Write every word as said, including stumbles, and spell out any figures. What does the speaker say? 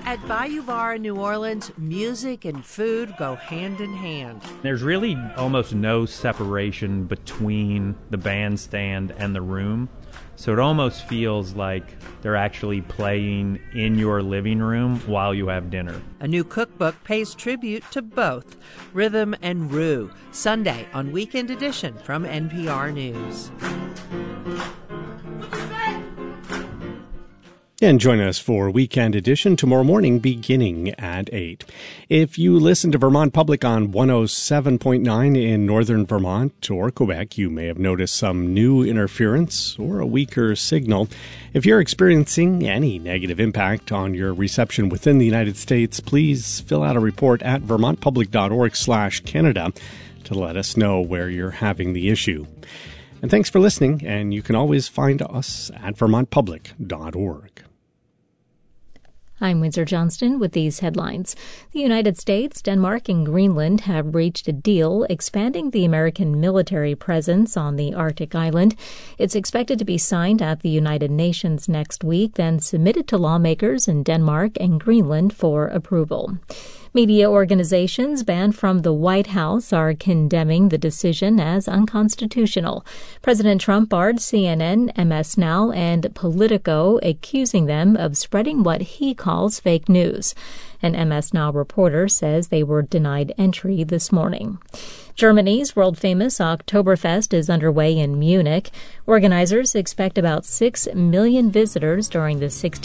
At Bayou Bar in New Orleans, music and food go hand in hand. There's really almost no separation between the bandstand and the room, so it almost feels like they're actually playing in your living room while you have dinner. A new cookbook pays tribute to both rhythm and roux. Sunday on Weekend Edition from N P R News. And join us for Weekend Edition tomorrow morning beginning at eight. If you listen to Vermont Public on one oh seven point nine in northern Vermont or Quebec, you may have noticed some new interference or a weaker signal. If you're experiencing any negative impact on your reception within the United States, please fill out a report at vermontpublic.org slash Canada to let us know where you're having the issue. And thanks for listening, and you can always find us at vermont public dot org. I'm Windsor Johnston with these headlines. The United States, Denmark, and Greenland have reached a deal expanding the American military presence on the Arctic island. It's expected to be signed at the United Nations next week, then submitted to lawmakers in Denmark and Greenland for approval. Media organizations banned from the White House are condemning the decision as unconstitutional. President Trump barred C N N, M S Now, and Politico, accusing them of spreading what he calls fake news. An M S Now reporter says they were denied entry this morning. Germany's world-famous Oktoberfest is underway in Munich. Organizers expect about six million visitors during the sixteenth